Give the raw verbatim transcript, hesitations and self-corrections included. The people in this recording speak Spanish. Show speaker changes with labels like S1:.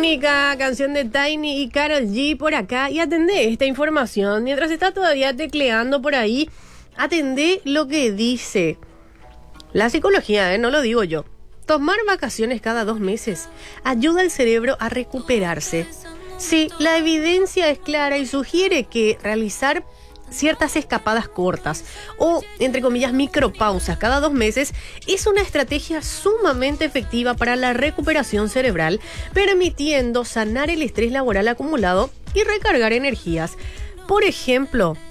S1: Única canción de Tiny y Karol G por acá. Y atendé esta información. Mientras está todavía tecleando por ahí, atendé lo que dice la psicología, ¿eh? No lo digo yo. Tomar vacaciones cada dos meses ayuda al cerebro a recuperarse. Sí, la evidencia es clara y sugiere que realizar ciertas escapadas cortas o, entre comillas, micropausas cada dos meses es una estrategia sumamente efectiva para la recuperación cerebral, permitiendo sanar el estrés laboral acumulado y recargar energías. Por ejemplo,